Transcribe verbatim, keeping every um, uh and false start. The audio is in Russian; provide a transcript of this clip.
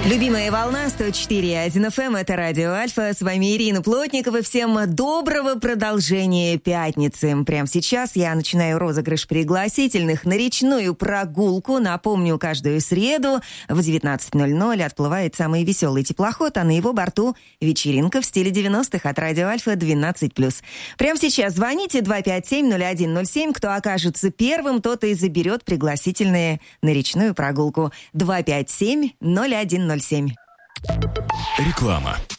Любимая волна сто четыре и один эф эм, это Радио Альфа. С вами Ирина Плотникова. Всем доброго продолжения пятницы. Прямо сейчас я начинаю розыгрыш пригласительных на речную прогулку. Напомню, каждую среду в девятнадцать ноль ноль отплывает самый веселый теплоход, а на его борту вечеринка в стиле девяностых от Радио Альфа двенадцать плюс. Прямо сейчас звоните два пять семь ноль один ноль семь. Кто окажется первым, тот и заберет пригласительные на речную прогулку. два пять семь ноль один ноль семь. Реклама.